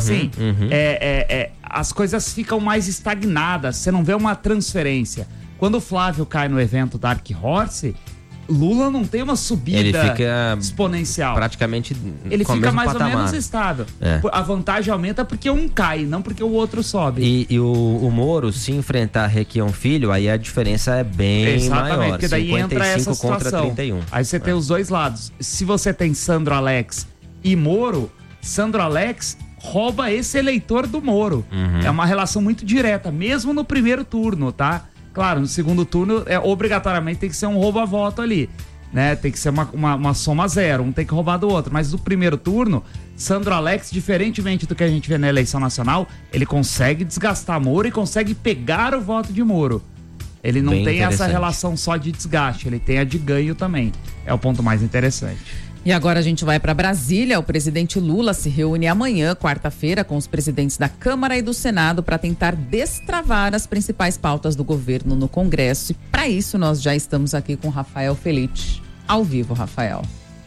as coisas ficam mais estagnadas, você não vê uma transferência. Quando o Flávio cai no evento Dark Horse, Lula não tem uma subida exponencial. Praticamente ele com fica o mesmo mais patamar. ou menos estável. A vantagem aumenta porque um cai, não porque o outro sobe. E o Moro, se enfrentar Requião Filho, aí a diferença é bem maior. Porque daí entra essa situação. Contra 31. Aí você tem os dois lados. Se você tem Sandro Alex e Moro, Sandro Alex rouba esse eleitor do Moro. É uma relação muito direta, mesmo no primeiro turno, tá? Claro, no segundo turno, obrigatoriamente tem que ser um rouba-voto ali, né? Tem que ser uma soma zero, um tem que roubar do outro. Mas no primeiro turno, Sandro Alex, diferentemente do que a gente vê na eleição nacional, ele consegue desgastar Moro e consegue pegar o voto de Moro. Ele não tem essa relação só de desgaste, ele tem a de ganho também. É o ponto mais interessante. E agora a gente vai para Brasília. O presidente Lula se reúne amanhã, quarta-feira, com os presidentes da Câmara e do Senado para tentar destravar as principais pautas do governo no Congresso. E para isso nós já estamos aqui com Rafael Felite, ao vivo, Rafael.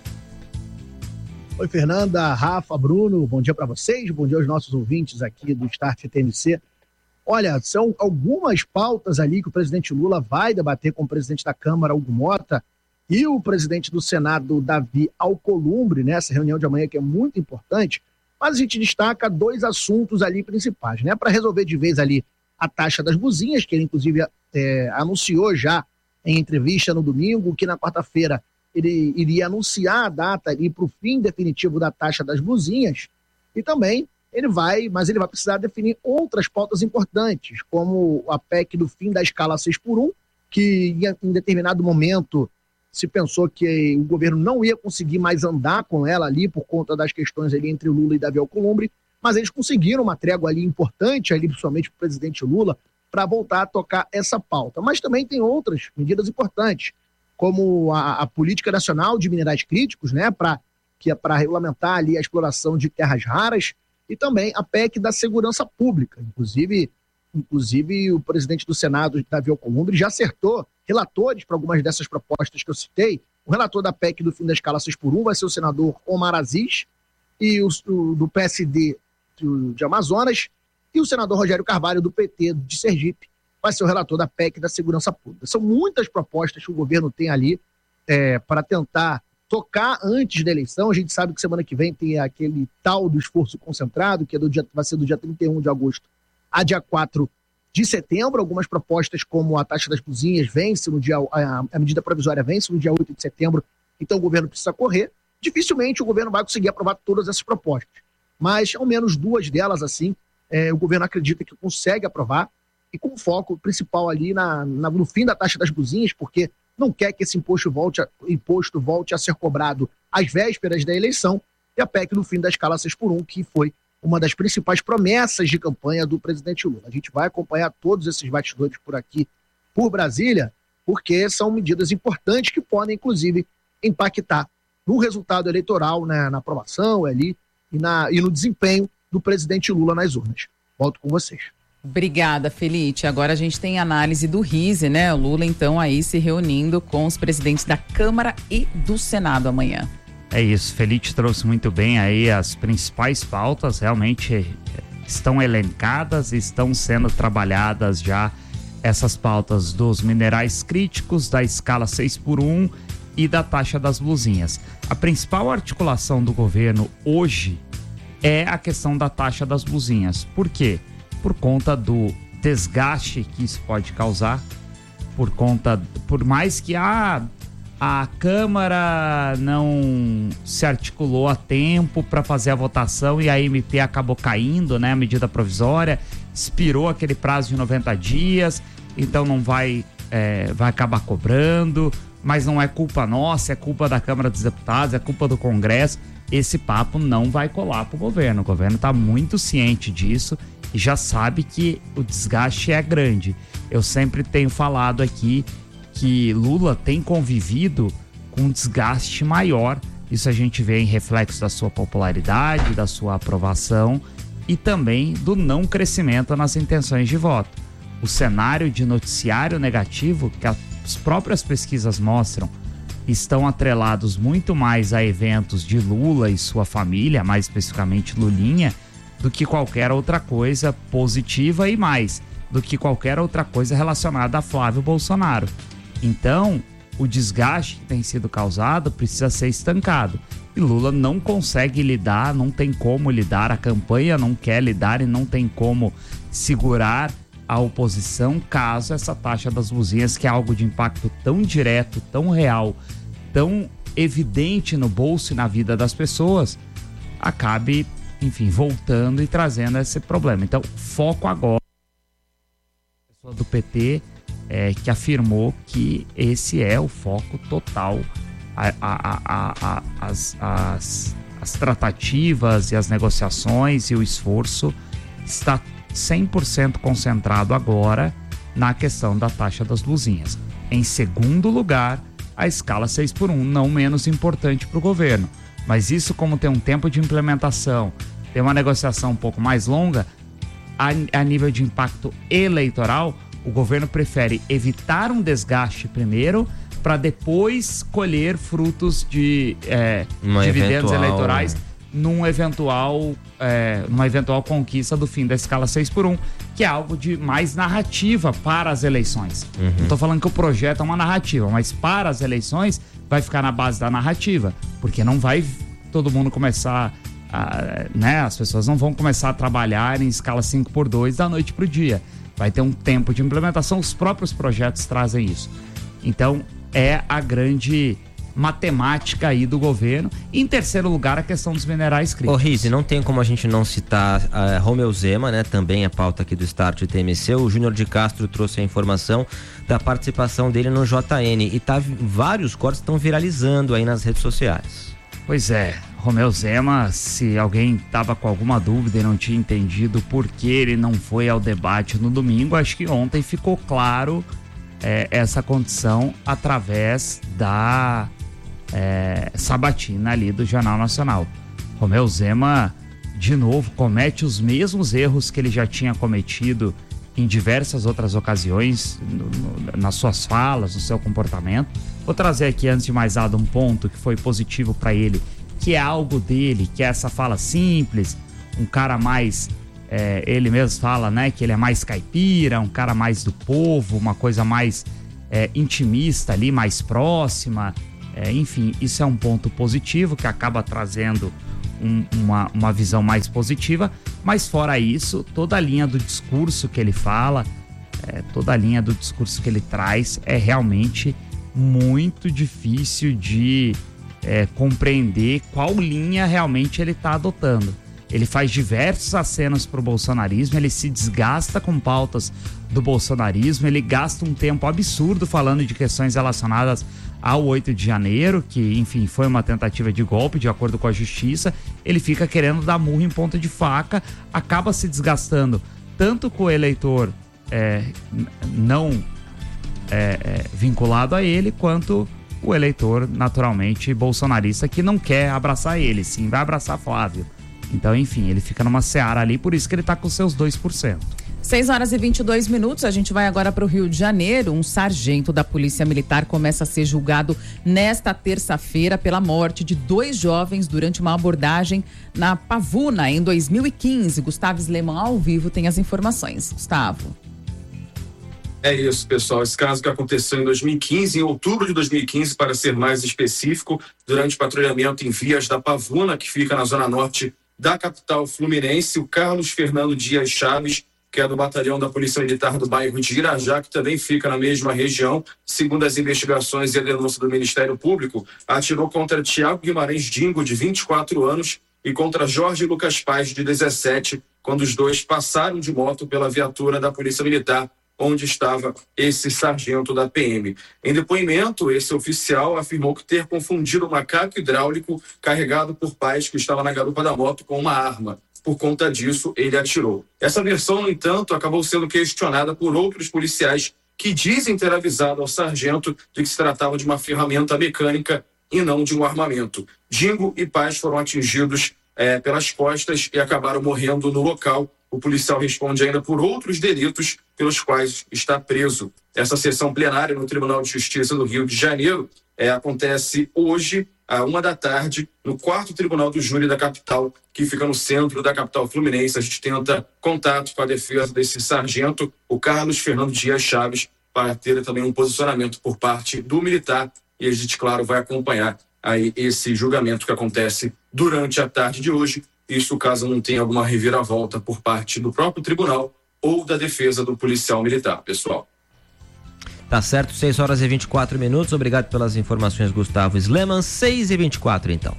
Oi, Fernanda, Rafa, Bruno, bom dia para vocês, bom dia aos nossos ouvintes aqui do Start TMC. Olha, são algumas pautas ali que o presidente Lula vai debater com o presidente da Câmara, Hugo Mota, e o presidente do Senado, Davi Alcolumbre, nessa reunião de amanhã, que é muito importante, mas a gente destaca dois assuntos ali principais, né? Para resolver de vez ali a taxa das buzinhas, que ele inclusive anunciou já em entrevista no domingo, que na quarta-feira ele iria anunciar a data ali para o fim definitivo da taxa das buzinhas, e também ele vai precisar definir outras pautas importantes, como a PEC do fim da escala 6x1, que em determinado momento se pensou que o governo não ia conseguir mais andar com ela ali por conta das questões ali entre Lula e Davi Alcolumbre, mas eles conseguiram uma trégua ali importante, ali principalmente para o presidente Lula, para voltar a tocar essa pauta. Mas também tem outras medidas importantes, como a Política Nacional de Minerais Críticos, né, que é para regulamentar ali a exploração de terras raras, e também a PEC da Segurança Pública. Inclusive o presidente do Senado, Davi Alcolumbre, já acertou relatores para algumas dessas propostas que eu citei. O relator da PEC do fim da escala 6x1 vai ser o senador Omar Aziz, e o do PSD de Amazonas, e o senador Rogério Carvalho, do PT de Sergipe, vai ser o relator da PEC da Segurança Pública. São muitas propostas que o governo tem ali para tentar tocar antes da eleição. A gente sabe que semana que vem tem aquele tal do esforço concentrado, que vai ser do dia 31 de agosto a dia 4 de setembro. Algumas propostas, como a taxa das cozinhas, vence no dia, a medida provisória vence no dia 8 de setembro, então o governo precisa correr. Dificilmente o governo vai conseguir aprovar todas essas propostas, mas ao menos duas delas, assim, o governo acredita que consegue aprovar, e com foco principal ali no fim da taxa das cozinhas, porque não quer que esse imposto volte a ser cobrado às vésperas da eleição, e a PEC do fim da escala 6x1, que foi uma das principais promessas de campanha do presidente Lula. A gente vai acompanhar todos esses bastidores por aqui, por Brasília, porque são medidas importantes que podem, inclusive, impactar no resultado eleitoral, né, na aprovação ali e no desempenho do presidente Lula nas urnas. Volto com vocês. Obrigada, Felite. Agora a gente tem análise do Rise, né? O Lula, então, aí se reunindo com os presidentes da Câmara e do Senado amanhã. É isso, Felite trouxe muito bem aí as principais pautas, realmente estão elencadas, estão sendo trabalhadas já essas pautas dos minerais críticos, da escala 6x1 e da taxa das blusinhas. A principal articulação do governo hoje é a questão da taxa das blusinhas. Por quê? Por conta do desgaste que isso pode causar, por mais que a Câmara não se articulou a tempo para fazer a votação e a MP acabou caindo, né? A medida provisória expirou aquele prazo de 90 dias, então não vai acabar cobrando, mas não é culpa nossa, é culpa da Câmara dos Deputados, é culpa do Congresso. Esse papo não vai colar para o governo está muito ciente disso e já sabe que o desgaste é grande. Eu sempre tenho falado aqui que Lula tem convivido com um desgaste maior. Isso a gente vê em reflexo da sua popularidade, da sua aprovação e também do não crescimento nas intenções de voto. O cenário de noticiário negativo, que as próprias pesquisas mostram, estão atrelados muito mais a eventos de Lula e sua família, mais especificamente Lulinha, do que qualquer outra coisa positiva e mais do que qualquer outra coisa relacionada a Flávio Bolsonaro. Então, o desgaste que tem sido causado precisa ser estancado. E Lula não consegue lidar, não tem como lidar, a campanha não quer lidar e não tem como segurar a oposição caso essa taxa das blusinhas, que é algo de impacto tão direto, tão real, tão evidente no bolso e na vida das pessoas, acabe, enfim, voltando e trazendo esse problema. Então, foco agora a pessoa do PT que afirmou que esse é o foco total. As tratativas e as negociações e o esforço está 100% concentrado agora na questão da taxa das blusinhas. Em segundo lugar, a escala 6x1, não menos importante para o governo. Mas isso, como tem um tempo de implementação, tem uma negociação um pouco mais longa, a nível de impacto eleitoral, o governo prefere evitar um desgaste primeiro para depois colher frutos de dividendos eleitorais numa eventual conquista do fim da escala 6x1, que é algo de mais narrativa para as eleições. Não estou falando que o projeto é uma narrativa, mas para as eleições vai ficar na base da narrativa, porque não vai todo mundo começar, as pessoas não vão começar a trabalhar em escala 5x2 da noite para o dia. Vai ter um tempo de implementação, os próprios projetos trazem isso. Então, é a grande matemática aí do governo. E em terceiro lugar, a questão dos minerais críticos. Ô Rizzi, não tem como a gente não citar Romeu Zema, né? Também a pauta aqui do Start TMC. O Júnior de Castro trouxe a informação da participação dele no JN e vários cortes estão viralizando aí nas redes sociais. Pois é, Romeu Zema, se alguém estava com alguma dúvida e não tinha entendido por que ele não foi ao debate no domingo, acho que ontem ficou claro essa condição através da sabatina ali do Jornal Nacional. Romeu Zema, de novo, comete os mesmos erros que ele já tinha cometido em diversas outras ocasiões, nas suas falas, no seu comportamento. Vou trazer aqui, antes de mais nada, um ponto que foi positivo para ele, que é algo dele, que é essa fala simples, um cara mais, ele mesmo fala, né, que ele é mais caipira, um cara mais do povo, uma coisa mais intimista ali, mais próxima, enfim, isso é um ponto positivo que acaba trazendo uma visão mais positiva, mas fora isso, toda a linha do discurso que ele fala, toda a linha do discurso que ele traz é realmente muito difícil de compreender qual linha realmente ele está adotando. Ele faz diversos acenos para o bolsonarismo, ele se desgasta com pautas do bolsonarismo, ele gasta um tempo absurdo falando de questões relacionadas ao 8 de janeiro, que, enfim, foi uma tentativa de golpe, de acordo com a justiça. Ele fica querendo dar murro em ponta de faca, acaba se desgastando tanto com o eleitor não vinculado a ele, quanto o eleitor, naturalmente, bolsonarista, que não quer abraçar ele, sim, vai abraçar Flávio. Então, enfim, ele fica numa seara ali, por isso que ele tá com seus 2%. 6h22, a gente vai agora para o Rio de Janeiro. Um sargento da Polícia Militar começa a ser julgado nesta terça-feira pela morte de 2 jovens durante uma abordagem na Pavuna, em 2015. Gustavo Sleman, ao vivo, tem as informações. Gustavo. É isso, pessoal. Esse caso que aconteceu em 2015, em outubro de 2015, para ser mais específico, durante patrulhamento em vias da Pavuna, que fica na zona norte da capital fluminense, o Carlos Fernando Dias Chaves, que é do batalhão da Polícia Militar do bairro de Irajá, que também fica na mesma região, segundo as investigações e a denúncia do Ministério Público, atirou contra Tiago Guimarães Dingo, de 24 anos, e contra Jorge Lucas Paz, de 17, quando os dois passaram de moto pela viatura da Polícia Militar, onde estava esse sargento da PM. Em depoimento, esse oficial afirmou que ter confundido o macaco hidráulico carregado por Paz, que estava na garupa da moto, com uma arma. Por conta disso, ele atirou. Essa versão, no entanto, acabou sendo questionada por outros policiais que dizem ter avisado ao sargento de que se tratava de uma ferramenta mecânica e não de um armamento. Dingo e Paz foram atingidos pelas costas e acabaram morrendo no local. O policial responde ainda por outros delitos pelos quais está preso. Essa sessão plenária no Tribunal de Justiça do Rio de Janeiro acontece hoje, à 13h, no 4º Tribunal do Júri da capital, que fica no centro da capital fluminense. A gente tenta contato com a defesa desse sargento, o Carlos Fernando Dias Chaves, para ter também um posicionamento por parte do militar. E a gente, claro, vai acompanhar aí esse julgamento que acontece durante a tarde de hoje. Isso caso não tenha alguma reviravolta por parte do próprio tribunal ou da defesa do policial militar, pessoal. Tá certo, 6h24. Obrigado pelas informações, Gustavo Sleman. 6h24, então.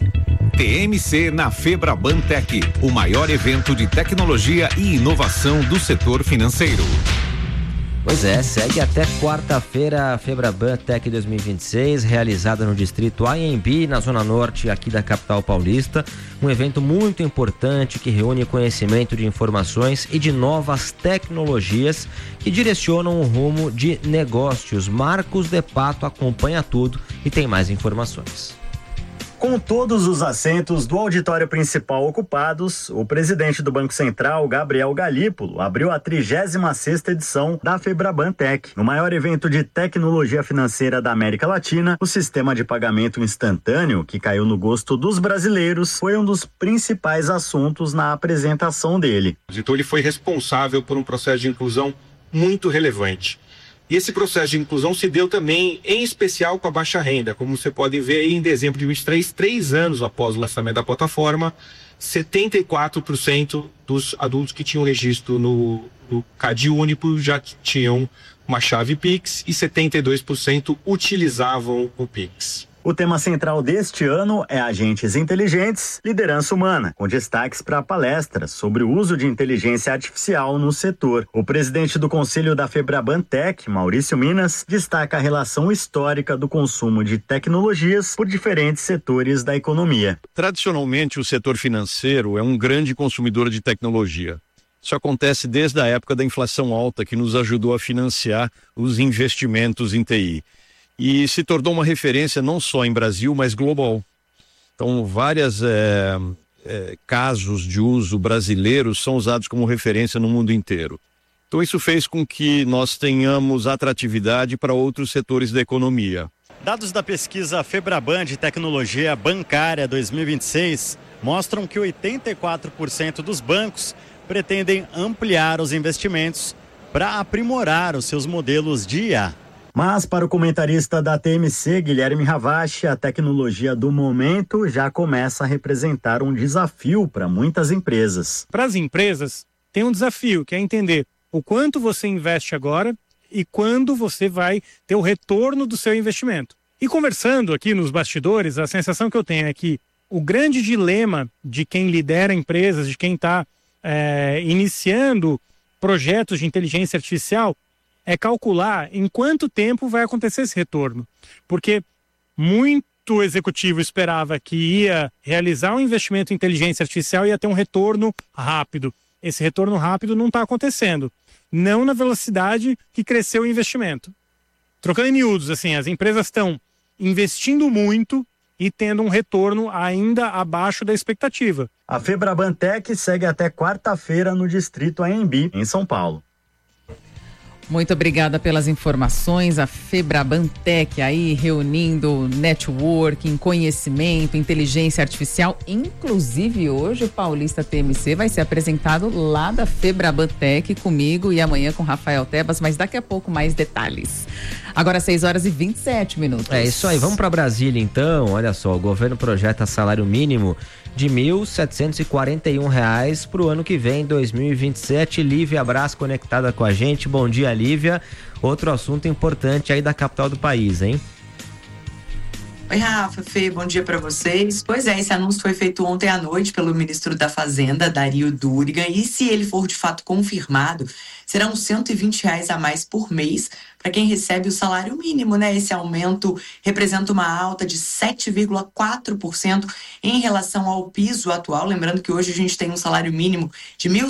TMC na Febraban Tech, o maior evento de tecnologia e inovação do setor financeiro. Pois é, segue até quarta-feira a Febraban Tech 2026, realizada no distrito AMB, na zona norte aqui da capital paulista. Um evento muito importante que reúne conhecimento de informações e de novas tecnologias que direcionam o rumo de negócios. Marcos de Pato acompanha tudo e tem mais informações. Com todos os assentos do auditório principal ocupados, o presidente do Banco Central, Gabriel Galípolo, abriu a 36ª edição da Febraban Tech. No maior evento de tecnologia financeira da América Latina, o sistema de pagamento instantâneo, que caiu no gosto dos brasileiros, foi um dos principais assuntos na apresentação dele. Então ele foi responsável por um processo de inclusão muito relevante. E esse processo de inclusão se deu também, em especial, com a baixa renda. Como você pode ver aí, em dezembro de 2023, 3 anos após o lançamento da plataforma, 74% dos adultos que tinham registro no CadÚnico já tinham uma chave Pix e 72% utilizavam o Pix. O tema central deste ano é agentes inteligentes, liderança humana, com destaques para palestras sobre o uso de inteligência artificial no setor. O presidente do Conselho da Febrabantec, Maurício Minas, destaca a relação histórica do consumo de tecnologias por diferentes setores da economia. Tradicionalmente, o setor financeiro é um grande consumidor de tecnologia. Isso acontece desde a época da inflação alta, que nos ajudou a financiar os investimentos em TI. E se tornou uma referência não só em Brasil, mas global. Então, vários casos de uso brasileiros são usados como referência no mundo inteiro. Então, isso fez com que nós tenhamos atratividade para outros setores da economia. Dados da pesquisa Febraban de Tecnologia Bancária 2026 mostram que 84% dos bancos pretendem ampliar os investimentos para aprimorar os seus modelos de IA. Mas, para o comentarista da TMC, Guilherme Ravache, a tecnologia do momento já começa a representar um desafio para muitas empresas. Para as empresas, tem um desafio, que é entender o quanto você investe agora e quando você vai ter o retorno do seu investimento. E conversando aqui nos bastidores, a sensação que eu tenho é que o grande dilema de quem lidera empresas, de quem está iniciando projetos de inteligência artificial, é calcular em quanto tempo vai acontecer esse retorno. Porque muito executivo esperava que ia realizar um investimento em inteligência artificial e ia ter um retorno rápido. Esse retorno rápido não está acontecendo. Não na velocidade que cresceu o investimento. Trocando em miúdos, assim, as empresas estão investindo muito e tendo um retorno ainda abaixo da expectativa. A Febrabantec segue até quarta-feira no Distrito AMB, em São Paulo. Muito obrigada pelas informações. A Febrabantec aí reunindo networking, conhecimento, inteligência artificial. Inclusive hoje o Paulista TMC vai ser apresentado lá da Febrabantec comigo e amanhã com Rafael Tebas, mas daqui a pouco mais detalhes. Agora 6h27. É isso aí, vamos para Brasília então. Olha só, o governo projeta salário mínimo de R$ 1.741 para o ano que vem, 2027. Lívia Braz conectada com a gente. Bom dia, Lívia. Outro assunto importante aí da capital do país, hein? Oi, Rafa, Fê, bom dia para vocês. Pois é, esse anúncio foi feito ontem à noite pelo ministro da Fazenda, Dario Durigan, e se ele for de fato confirmado, serão R$ 120 a mais por mês para quem recebe o salário mínimo, né? Esse aumento representa uma alta de 7,4% em relação ao piso atual. Lembrando que hoje a gente tem um salário mínimo de R$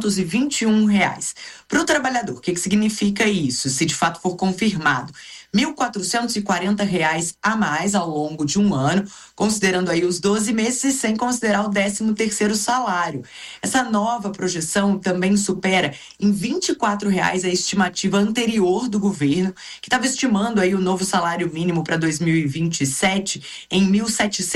1.621. Para o trabalhador, o que significa isso, se de fato for confirmado? R$ 1.440 a mais ao longo de um ano, considerando aí os 12 meses e sem considerar o 13º salário. Essa nova projeção também supera em R$ 24 a estimativa anterior do governo, que estava estimando aí o novo salário mínimo para 2027 em R$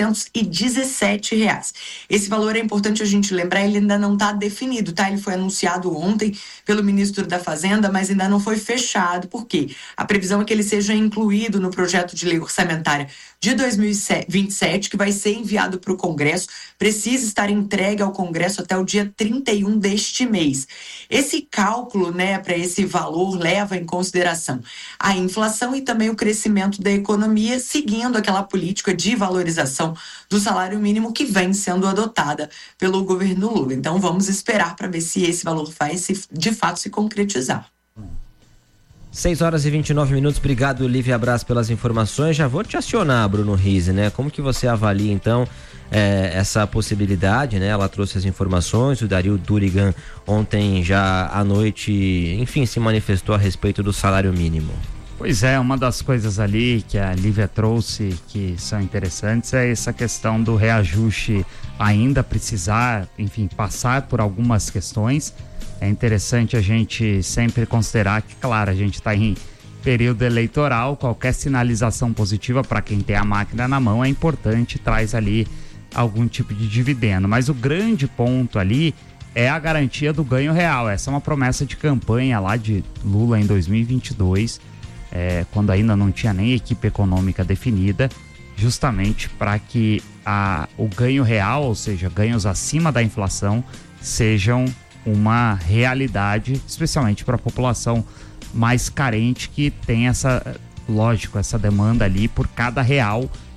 1.717. Esse valor é importante a gente lembrar, ele ainda não está definido, tá? Ele foi anunciado ontem pelo ministro da Fazenda, mas ainda não foi fechado. Por quê? A previsão é que ele seja incluído no projeto de lei orçamentária de 2027, que vai ser enviado para o Congresso, precisa estar entregue ao Congresso até o dia 31 deste mês. Esse cálculo, né, para esse valor leva em consideração a inflação e também o crescimento da economia, seguindo aquela política de valorização do salário mínimo que vem sendo adotada pelo governo Lula. Então vamos esperar para ver se esse valor vai de fato se concretizar. 6h29. Obrigado, Lívia Braz, pelas informações. Já vou te acionar, Bruno Rizzi, né? Como que você avalia, então, essa possibilidade, né? Ela trouxe as informações, o Dario Durigan ontem já à noite, enfim, se manifestou a respeito do salário mínimo. Pois é, uma das coisas ali que a Lívia trouxe que são interessantes é essa questão do reajuste ainda precisar, enfim, passar por algumas questões. É interessante a gente sempre considerar que, claro, a gente está em período eleitoral, qualquer sinalização positiva para quem tem a máquina na mão é importante, traz ali algum tipo de dividendo. Mas o grande ponto ali é a garantia do ganho real. Essa é uma promessa de campanha lá de Lula em 2022, quando ainda não tinha nem equipe econômica definida, justamente para que o ganho real, ou seja, ganhos acima da inflação, sejam uma realidade, especialmente para a população mais carente que tem essa demanda ali por cada real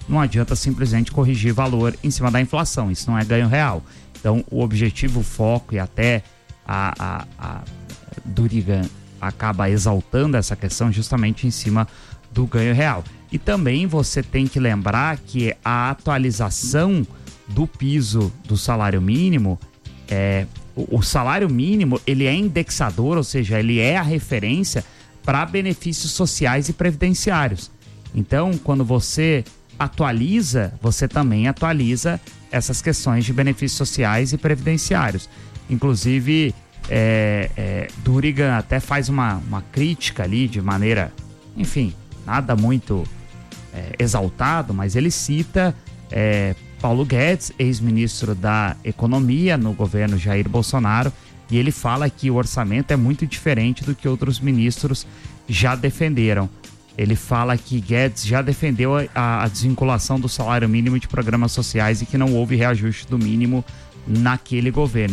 não adianta simplesmente corrigir valor em cima da inflação, isso não é ganho real. Então, o objetivo, o foco e até a Durigan acaba exaltando essa questão justamente em cima do ganho real. E também você tem que lembrar que a atualização do piso do salário mínimo, o salário mínimo, ele é indexador, ou seja, ele é a referência para benefícios sociais e previdenciários. Então, quando você atualiza, você também atualiza essas questões de benefícios sociais e previdenciários. Inclusive, Durigan até faz uma crítica ali de maneira, enfim, nada muito exaltado, mas ele cita Paulo Guedes, ex-ministro da Economia no governo Jair Bolsonaro, e ele fala que o orçamento é muito diferente do que outros ministros já defenderam. Ele fala que Guedes já defendeu a desvinculação do salário mínimo de programas sociais e que não houve reajuste do mínimo naquele governo.